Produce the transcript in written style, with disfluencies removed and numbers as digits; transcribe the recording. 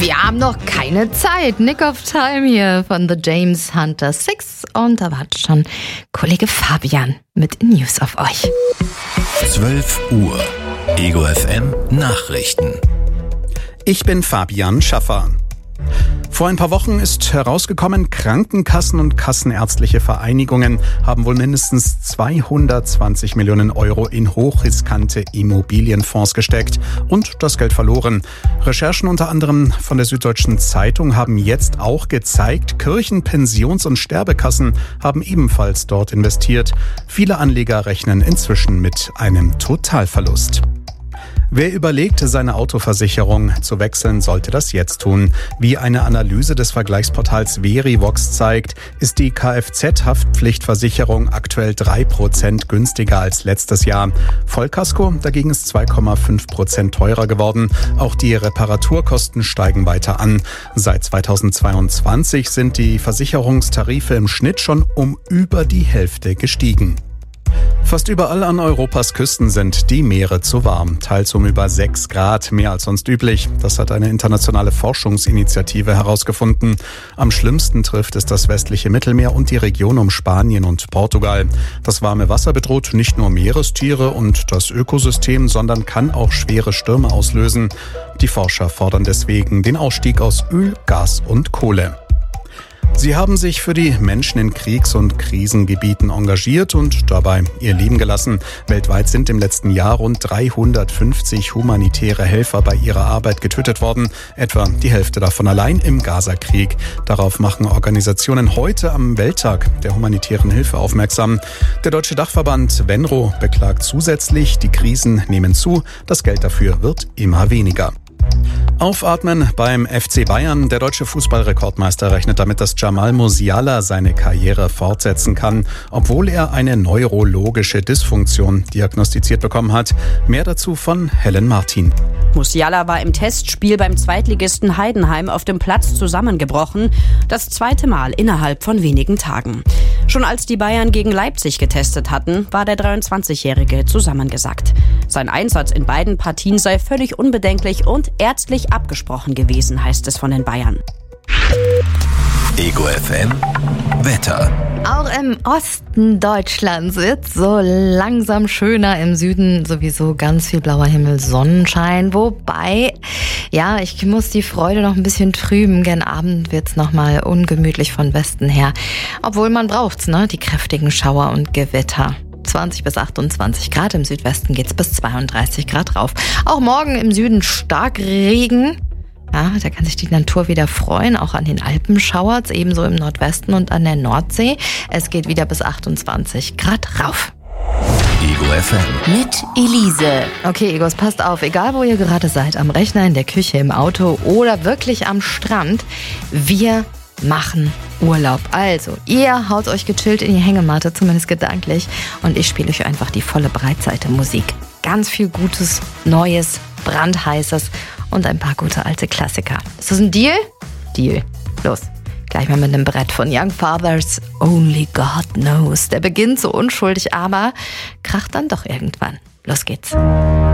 Wir haben noch keine Zeit. Nick of Time hier von The James Hunter 6. Und da wartet schon Kollege Fabian mit den News auf euch. 12 Uhr. Ego FM Nachrichten. Ich bin Fabian Schaffer. Vor ein paar Wochen ist herausgekommen, Krankenkassen und kassenärztliche Vereinigungen haben wohl mindestens 220 Millionen Euro in hochriskante Immobilienfonds gesteckt und das Geld verloren. Recherchen unter anderem von der Süddeutschen Zeitung haben jetzt auch gezeigt, Kirchen-, Pensions- und Sterbekassen haben ebenfalls dort investiert. Viele Anleger rechnen inzwischen mit einem Totalverlust. Wer überlegt, seine Autoversicherung zu wechseln, sollte das jetzt tun. Wie eine Analyse des Vergleichsportals Verivox zeigt, ist die Kfz-Haftpflichtversicherung aktuell 3% günstiger als letztes Jahr. Vollkasko dagegen ist 2,5% teurer geworden. Auch die Reparaturkosten steigen weiter an. Seit 2022 sind die Versicherungstarife im Schnitt schon um über die Hälfte gestiegen. Fast überall an Europas Küsten sind die Meere zu warm, teils um über 6 Grad, mehr als sonst üblich. Das hat eine internationale Forschungsinitiative herausgefunden. Am schlimmsten trifft es das westliche Mittelmeer und die Region um Spanien und Portugal. Das warme Wasser bedroht nicht nur Meerestiere und das Ökosystem, sondern kann auch schwere Stürme auslösen. Die Forscher fordern deswegen den Ausstieg aus Öl, Gas und Kohle. Sie haben sich für die Menschen in Kriegs- und Krisengebieten engagiert und dabei ihr Leben gelassen. Weltweit sind im letzten Jahr rund 350 humanitäre Helfer bei ihrer Arbeit getötet worden. Etwa die Hälfte davon allein im Gaza-Krieg. Darauf machen Organisationen heute am Welttag der humanitären Hilfe aufmerksam. Der deutsche Dachverband Venro beklagt zusätzlich, die Krisen nehmen zu, das Geld dafür wird immer weniger. Aufatmen beim FC Bayern. Der deutsche Fußballrekordmeister rechnet damit, dass Jamal Musiala seine Karriere fortsetzen kann, obwohl er eine neurologische Dysfunktion diagnostiziert bekommen hat. Mehr dazu von Helen Martin. Musiala war im Testspiel beim Zweitligisten Heidenheim auf dem Platz zusammengebrochen. Das zweite Mal innerhalb von wenigen Tagen. Schon als die Bayern gegen Leipzig getestet hatten, war der 23-Jährige zusammengesackt. Sein Einsatz in beiden Partien sei völlig unbedenklich und ärztlich abgesprochen gewesen, heißt es von den Bayern. Ego FM Wetter. Auch im Osten Deutschlands wird so langsam schöner, im Süden sowieso ganz viel blauer Himmel, Sonnenschein. Wobei, ja, ich muss die Freude noch ein bisschen trüben. Gern Abend wird's nochmal ungemütlich von Westen her. Obwohl man braucht's, ne? Die kräftigen Schauer und Gewitter. 20 bis 28 Grad, im Südwesten geht's bis 32 Grad rauf. Auch morgen im Süden stark Regen. Ja, da kann sich die Natur wieder freuen, auch an den Alpen schauert's, ebenso im Nordwesten und an der Nordsee. Es geht wieder bis 28 Grad rauf. Ego FM. Mit Elise. Okay, Egos, passt auf, egal wo ihr gerade seid, am Rechner, in der Küche, im Auto oder wirklich am Strand, wir machen Urlaub. Also, ihr haut euch gechillt in die Hängematte, zumindest gedanklich, und ich spiele euch einfach die volle Breitseite Musik. Ganz viel Gutes, Neues, Brandheißes und ein paar gute alte Klassiker. Ist das ein Deal? Deal. Los. Gleich mal mit einem Brett von Young Fathers, Only God Knows. Der beginnt so unschuldig, aber kracht dann doch irgendwann. Los geht's.